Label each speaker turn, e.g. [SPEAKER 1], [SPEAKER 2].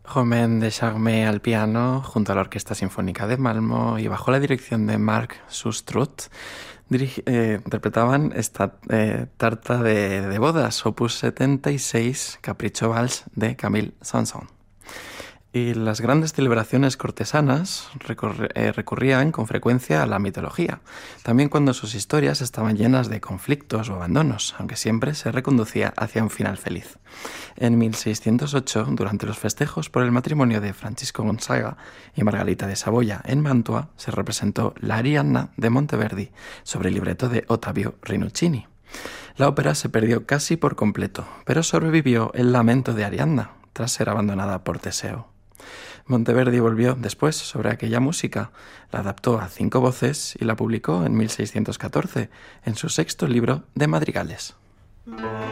[SPEAKER 1] Romain de Charmé al piano, junto a la Orquesta Sinfónica de Malmö y bajo la dirección de Marc Sustrut, interpretaban esta tarta de bodas, opus 76, Capricho Vals de Camille Saint-Saëns. Y las grandes celebraciones cortesanas recurrían con frecuencia a la mitología, también cuando sus historias estaban llenas de conflictos o abandonos, aunque siempre se reconducía hacia un final feliz. En 1608, durante los festejos por el matrimonio de Francisco Gonzaga y Margarita de Saboya en Mantua, se representó La Arianna de Monteverdi sobre el libreto de Ottavio Rinuccini. La ópera se perdió casi por completo, pero sobrevivió el lamento de Arianna, tras ser abandonada por Teseo. Monteverdi volvió después sobre aquella música, la adaptó a 5 voces y la publicó en 1614 en su 6º libro de madrigales.